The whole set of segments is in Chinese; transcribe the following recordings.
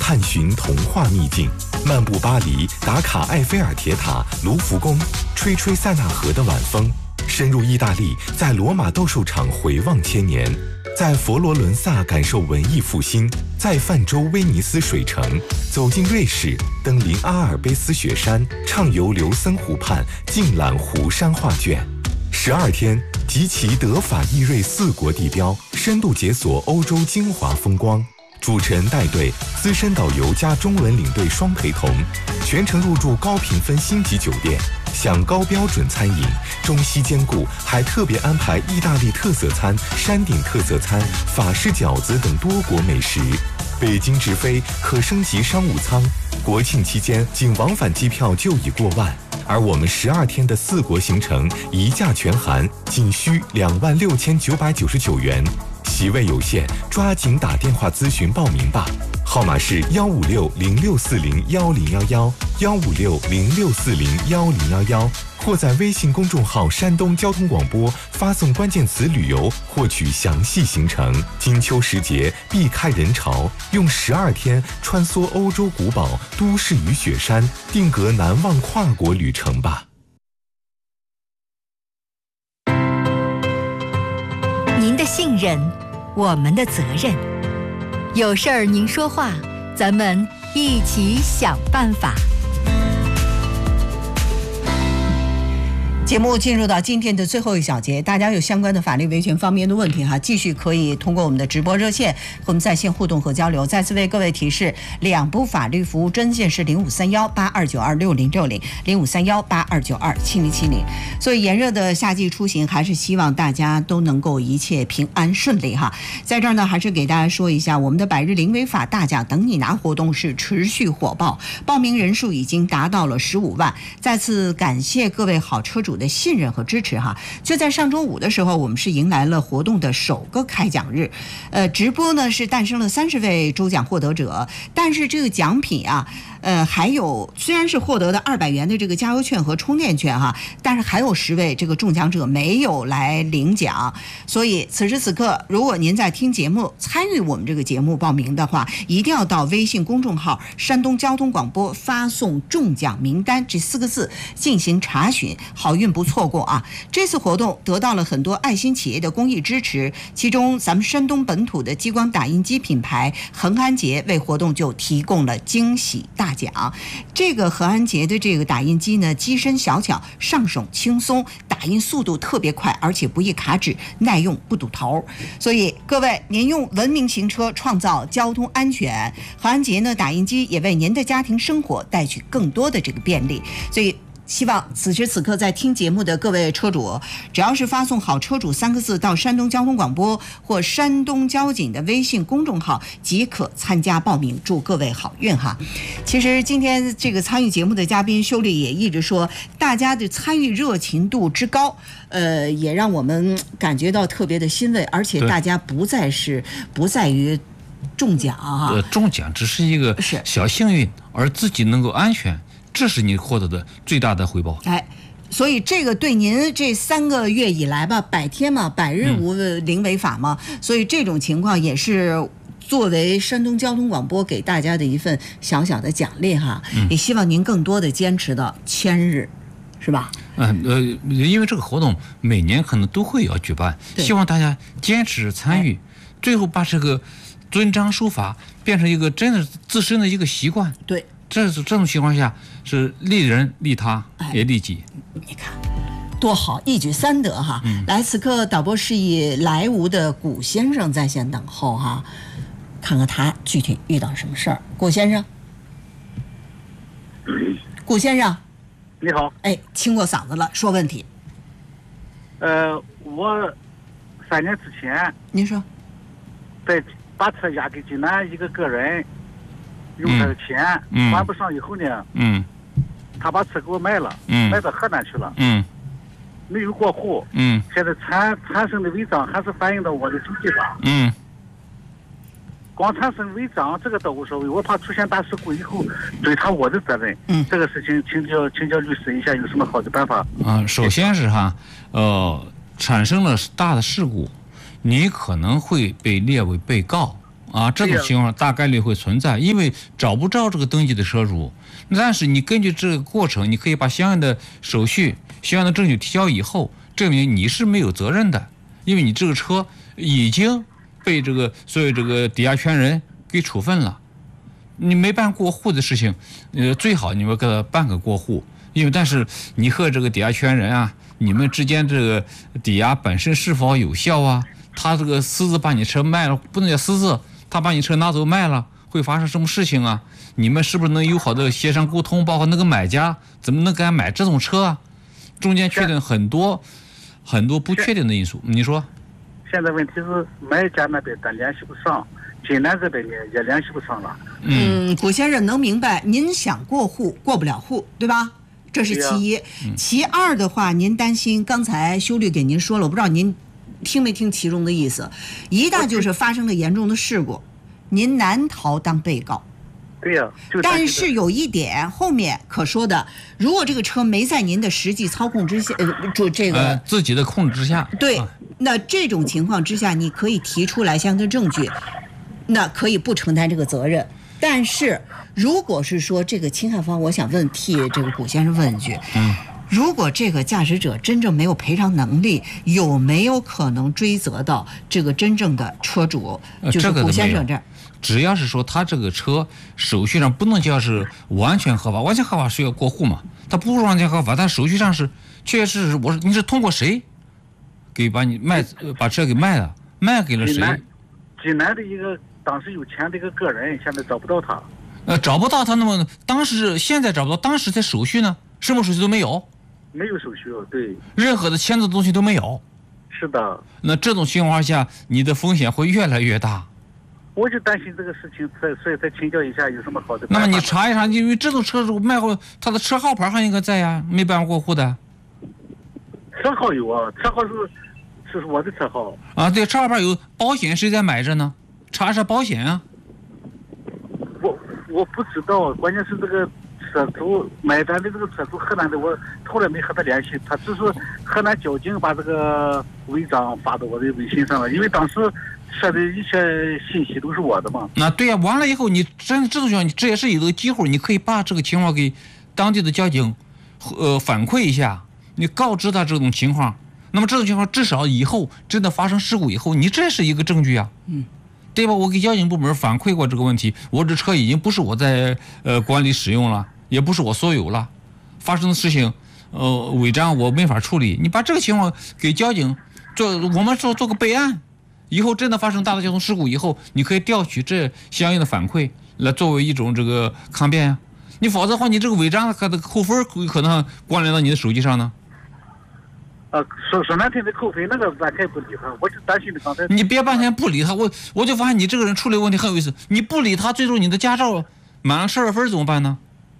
探寻童话秘境，漫步巴黎，打卡埃菲尔铁塔、卢浮宫，吹吹塞纳河的晚风，深入意大利，在罗马斗兽场回望千年，在佛罗伦萨感受文艺复兴，在泛舟威尼斯水城，走进瑞士，登临阿尔卑斯雪山，畅游琉森湖畔，尽览湖山画卷。12天，集齐德法意瑞4国地标，深度解锁欧洲精华风光。主持人带队，资深导游加中文领队双陪同，全程入住高评分星级酒店，享高标准餐饮，中西兼顾，还特别安排意大利特色餐、山顶特色餐、法式饺子等多国美食。北京直飞可升级商务舱，国庆期间仅往返机票就已过万，而我们12天的4国行程一价全含，仅需26999元。席位有限，抓紧打电话咨询报名吧。号码是15606401011，15606401011，或在微信公众号山东交通广播发送关键词旅游获取详细行程。金秋时节避开人潮，用12天穿梭欧洲古堡、都市与雪山，定格难忘跨国旅程吧。 您的信任，我们的责任。有事儿您说话，咱们一起想办法。 节目进入到今天的最后一小节，大家有相关的法律维权方面的问题继续可以通过我们的直播热线和我们在线互动和交流。再次为各位提示，2部法律服务专线是0531-8292-6060，0531-8292-7070。所以炎热的夏季出行，还是希望大家都能够一切平安顺利在这儿呢，还是给大家说一下，我们的百日零违法大奖等你拿活动是持续火爆，报名人数已经达到了15万。再次感谢各位好车主的信任和支持就在上周五的时候，我们是迎来了活动的首个开奖日，直播呢是诞生了30位周奖获得者，但是这个奖品还有虽然是获得的200元的这个加油券和充电券但是还有10位这个中奖者没有来领奖。所以此时此刻，如果您在听节目参与我们这个节目报名的话，一定要到微信公众号山东交通广播发送中奖名单这4个字进行查询，好运不错过这次活动得到了很多爱心企业的公益支持，其中咱们山东本土的激光打印机品牌恒安捷为活动就提供了惊喜大奖。这个恒安捷的这个打印机呢，机身小巧，上手轻松，打印速度特别快，而且不易卡纸，耐用不堵头。所以各位，您用文明行车创造交通安全，恒安捷呢打印机也为您的家庭生活带去更多的这个便利。所以希望此时此刻在听节目的各位车主，只要是发送好车主3个字到山东交通广播或山东交警的微信公众号即可参加报名，祝各位好运其实今天这个参与节目的嘉宾修丽也一直说，大家的参与热情度之高也让我们感觉到特别的欣慰，而且大家不在于中奖中奖只是一个小幸运，而自己能够安全，这是你获得的最大的回报。 所以这个对您这3个月以来100天100日无零违法所以这种情况也是作为山东交通广播给大家的一份小小的奖励也希望您更多的坚持到1000日，是吧？ 因为这个活动每年可能都会要举办，希望大家坚持参与，最后把这个遵章守法变成一个真的自身的一个习惯。 对， 这种情况下是利人利他也利己。 你看多好，一举3得来，此刻导播示意莱芜的古先生在线等候看看他具体遇到什么事儿。古先生，古先生， 你好。 清过嗓子了，说问题。 我3年之前， 您说， 把车押给济南一个个人，用他的钱还不上以后呢，他把车给我卖了，卖到河南去了，没有过户，现在产生的违章还是反映到我的手机上，光产生违章这个倒无所谓，我怕出现大事故以后对他我的责任，这个事情请教律师一下有什么好的办法？ 首先是产生了大的事故，你可能会被列为被告啊，这种情况大概率会存在，因为找不着这个登记的车主。但是你根据这个过程，你可以把相应的手续、相应的证据提交以后，证明你是没有责任的，因为你这个车已经被这个所有这个抵押权人给处分了。你没办过户的事情，最好你们给他办个过户，因为但是你和这个抵押权人啊，你们之间这个抵押本身是否有效啊？他这个私自把你车卖了，不能叫私自，他把你车拿走卖了，会发生什么事情啊？你们是不是能友好的协商沟通？包括那个买家怎么能敢买这种车啊？中间确定很多不确定的因素。你说？ 现在问题是买家那边咱联系不上，济南这边也联系不上了。 古先生能明白，您想过户过不了户，对吧？这是其一。其二的话，您担心刚才修律给您说了，我不知道您听没听其中的意思。一旦就是发生了严重的事故，您难逃当被告。 对呀， 但是有一点后面可说的，如果这个车没在您的实际操控之下， 自己的控制之下， 对，那这种情况之下，你可以提出来相应的证据，那可以不承担这个责任。但是如果是说这个侵害方，我想替这个古先生问一句，如果这个驾驶者真正没有赔偿能力，有没有可能追责到这个真正的车主，就是古先生这儿？ 只要是说他这个车手续上不能叫是完全合法，完全合法是要过户嘛，他不是完全合法，但手续上是确实是你是通过谁给把车给卖了，卖给了谁？ 济南的一个当时有钱的一个个人，现在找不到他。 找不到他，那么现在找不到，当时的手续呢？什么手续都没有？ 没有手续，对。 任何的签字的东西都没有。 是的。 那这种情况下，你的风险会越来越大。 我就担心这个事情，所以再请教一下有什么好的办法。 那么你查一查，因为这种车主卖后，他的车号牌还应该在呀，没办法过户的。 车号有啊，车号是我的车号。 啊，对，车号牌有，保险谁在买着呢？查一下保险啊。 我不知道，关键是这个车主买单的这个车主河南的，我后来没和他联系，他只是河南交警把这个违章发到我的微信上了，因为当时设的一切信息都是我的嘛。 那对呀，完了以后你真这种情况，这也是有个机会，你可以把这个情况给当地的交警反馈一下，你告知他这种情况。那么这种情况至少以后真的发生事故以后，你这是一个证据啊。对吧？我给交警部门反馈过这个问题，我这车已经不是我在管理使用了，也不是我所有了，发生的事情违章我没法处理。你把这个情况给交警我们做个备案，以后真的发生大的交通事故以后，你可以调取这相应的反馈来作为一种这个抗辩啊。你否则的话，你这个违章它的扣分可能关联到你的手机上呢。 说难听的扣分，那个咱可以不理他，我就担心的刚才。 你别半天不理他，我就发现你这个人处理问题很有意思。你不理他，最终你的驾照满了12分怎么办呢？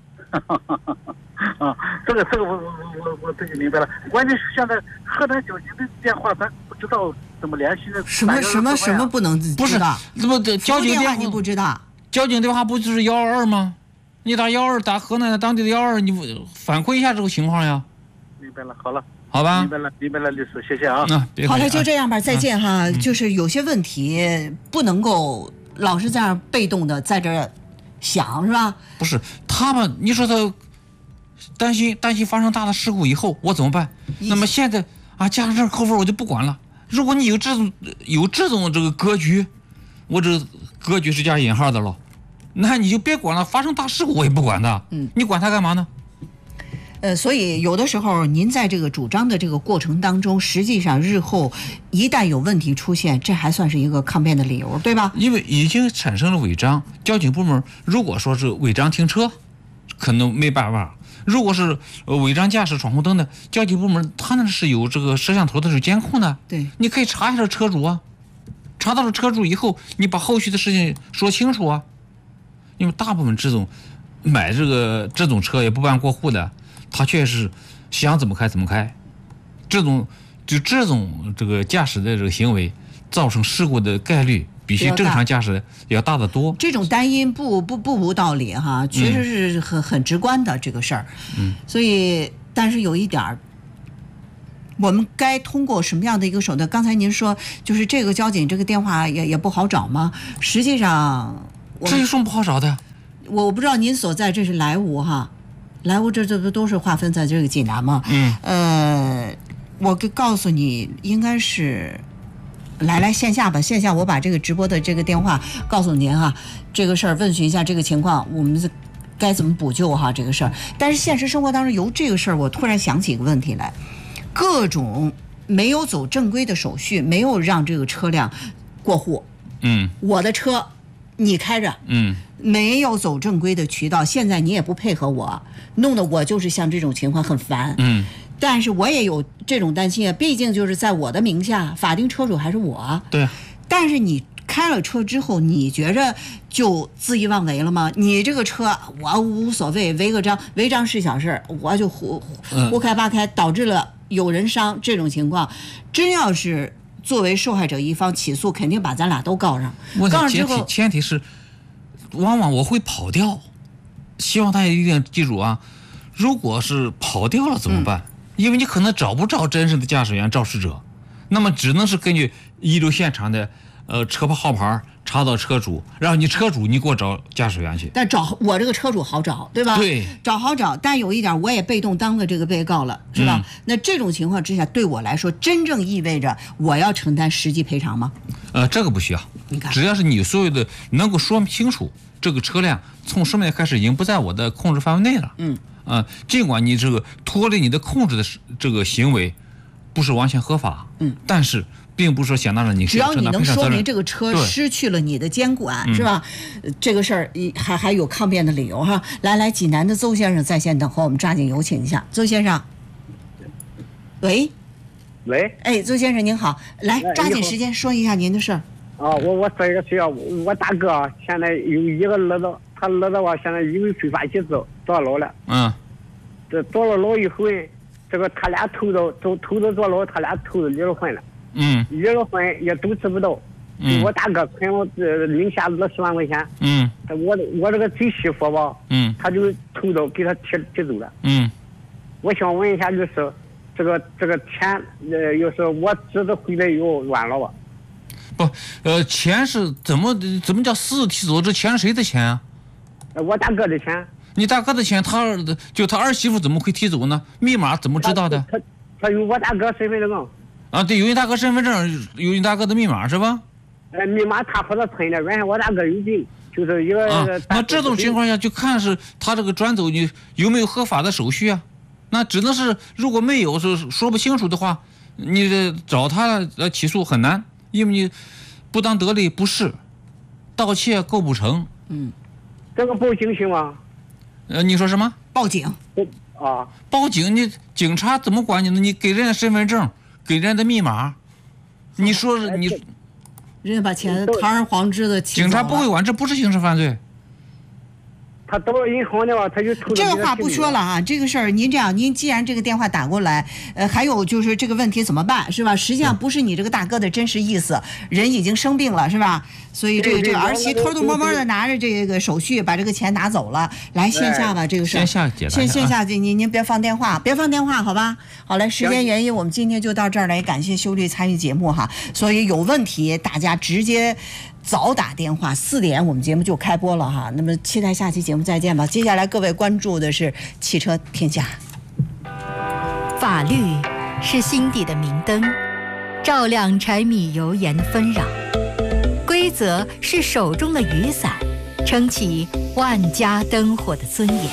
这个我自己明白了。关键是现在河南交警的电话咱不知道怎么联系的。 什么不能知道？ 不是，那么交警电话你不知道？ 交警电话不就是122吗？你打122，打河南当地的122，你反馈一下这个情况呀。 明白了，好了。 好吧， 明白了，律师，谢谢啊。 好了，就这样吧，再见哈。就是有些问题不能够老是这样被动的在这想，是吧？ 不是他们，你说他担心发生大的事故以后我怎么办？那么现在啊，驾驶证扣分我就不管了。如果你有这种这个格局，我这格局是加引号的了，那你就别管了。发生大事故我也不管的，你管他干嘛呢？ 所以有的时候您在这个主张的这个过程当中，实际上日后一旦有问题出现，这还算是一个抗辩的理由，对吧？ 因为已经产生了违章，交警部门如果说是违章停车，可能没办法；如果是违章驾驶、闯红灯的，交警部门他那是有这个摄像头的，是监控的。 对， 你可以查一下车主啊，查到了车主以后，你把后续的事情说清楚啊。因为大部分这种买这种车也不办过户的。他确实想怎么开怎么开，这种这个驾驶的这个行为，造成事故的概率比正常驾驶要大得多。 这种单因不无道理哈，确实是很直观的这个事儿。所以但是有一点我们该通过什么样的一个手段？刚才您说就是这个交警这个电话也不好找吗？实际上这有什么不好找的？ 我不知道您所在这是莱芜哈，莱芜这不都是划分在这个济南吗？我告诉你，应该是来线下吧，线下我把这个直播的这个电话告诉您哈，这个事儿问询一下这个情况，我们该怎么补救哈这个事儿。但是现实生活当中由这个事儿，我突然想起一个问题来。各种没有走正规的手续，没有让这个车辆过户。我的车你开着，没有走正规的渠道，现在你也不配合我，弄得我就是像这种情况很烦。但是我也有这种担心啊，毕竟就是在我的名下，法定车主还是我。 对。 但是你开了车之后，你觉着就恣意妄为了吗？你这个车我无所谓，违章是小事，我就胡开八开，导致了有人伤，这种情况，真要是作为受害者一方起诉，肯定把咱俩都告上。告上之后， 前提是，往往我会跑掉。希望大家一定记住啊，如果是跑掉了怎么办？因为你可能找不着真实的驾驶员肇事者，那么只能是根据遗留现场的车牌号牌查到车主，然后你车主你给我找驾驶员去。 但找我这个车主好找，对吧？ 对， 找好找，但有一点我也被动当了这个被告了，是吧？那这种情况之下，对我来说，真正意味着我要承担实际赔偿吗？ 这个不需要。 你看， 只要是你所有的能够说明清楚，这个车辆从什么年开始已经不在我的控制范围内了。尽管你这个脱离你的控制的这个行为不是完全合法，但是并不是说想当然你只要你能说明这个车失去了你的监管，是吧？这个事儿还有抗辩的理由哈。来，济南的邹先生在线等候，我们抓紧有请一下邹先生。喂，哎，邹先生您好，来抓紧时间说一下您的事儿。 我说一个事啊，我大哥现在有一个儿子，他儿子吧现在因为非法集资坐牢了。这坐了牢以后呢，这个他俩偷着坐牢，他俩偷着离了婚了。离了婚也督促不到。我大哥存我名下20万块钱。我这个贼媳妇吧，他就偷着给他提走了。我想问一下律师，这个钱要是我侄子回来以后完了吧？ 不，钱是怎么叫私提走？这钱是谁的钱啊？ 我大哥的钱。 你大哥的钱，他儿媳妇怎么会提走呢？密码怎么知道的？ 他有我大哥身份证。 对，有你大哥身份证，有你大哥的密码是吧？ 密码他和他存的，原先我大哥有病，就是一个。 那这种情况下就看是他这个转走你有没有合法的手续啊？那只能是如果没有说不清楚的话，你找他来起诉很难，因为你不当得利不是，盗窃构不成。 这个报警行吗？ 你说什么？ 报警？ 报警，你警察怎么管你呢？你给人家身份证，给人家的密码，你说你， 人家把钱堂而皇之的提走了， 警察不会管，这不是刑事犯罪。 他到了银行的话，他就偷。 这个话不说了啊，这个事儿您这样，您既然这个电话打过来，还有就是这个问题怎么办，是吧？实际上不是你这个大哥的真实意思，人已经生病了，是吧？所以这个儿媳偷偷摸摸的拿着这个手续把这个钱拿走了，来线下吧，这个事儿。线下您别放电话，好吧？好嘞，时间原因，我们今天就到这儿来，感谢修律参与节目哈。所以有问题大家直接早打电话，4点我们节目就开播了哈。那么期待下期节目再见吧。接下来各位关注的是汽车天下。 法律是心底的明灯，照亮柴米油盐纷扰；规则是手中的雨伞，撑起万家灯火的尊严。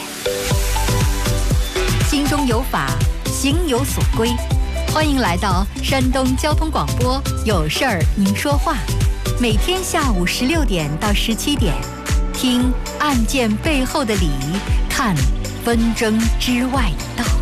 心中有法，行有所归。欢迎来到山东交通广播，有事儿您说话。每天下午16点到17点，听案件背后的理，看纷争之外的道。